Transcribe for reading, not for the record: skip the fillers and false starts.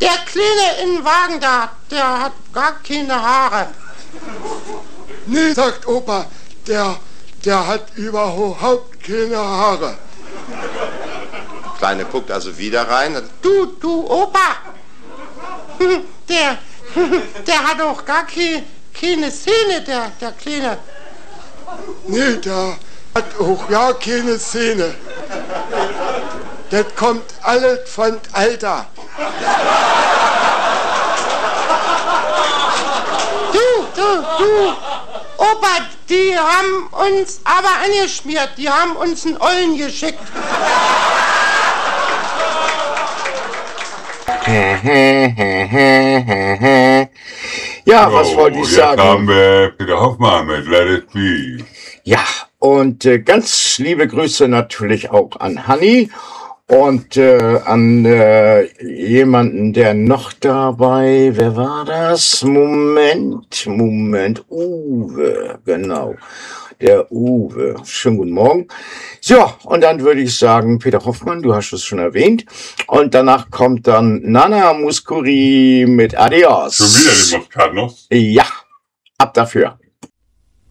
Der Kleine im Wagen da, der hat gar keine Haare. Nee, sagt Opa, der hat überhaupt keine Haare. Kleine guckt also wieder rein. Du, Opa. Der hat auch gar keine Zähne, der Kleine. Nee, der hat auch gar keine Zähne. Das kommt alles von Alter. Du, Opa, die haben uns aber angeschmiert. Die haben uns einen Ollen geschickt. Ja, was wollte ich sagen? Jetzt haben wir Peter Hoffmann mit Let It Be. Ja, und ganz liebe Grüße natürlich auch an Hanni und an jemanden, der noch dabei, wer war das? Moment, Uwe, genau. Der Uwe. Schönen guten Morgen. So, und dann würde ich sagen, Peter Hoffmann, du hast es schon erwähnt. Und danach kommt dann Nana Mouskouri mit Adios. Schon wieder die Muskatnuss? Ja, ab dafür.